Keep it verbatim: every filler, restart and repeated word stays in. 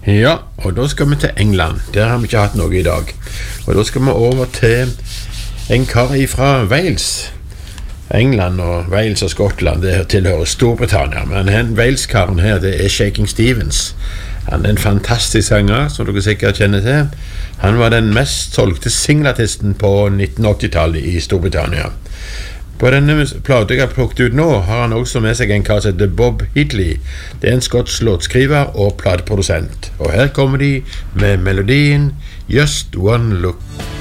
Ja, og da skal vi til England. Der har vi ikke hatt noe i dag. Og da skal vi over til en kar fra Wales. England og Wales og Skottland, det tilhører Storbritannia. Men den Wales-karen her, det er Shaking Stevens. Han er en fantastisk sanger, som dere sikkert kjenner til. Han var den mest solgte singelartisten på nitten åtti-tallet i Storbritannia. På denne platen jeg har plukket ut nå, har han også med seg en kar som heter Bob Heatley. Det er en skotsk låtskriver og plateprodusent. Og her kommer de med melodien Just One Look.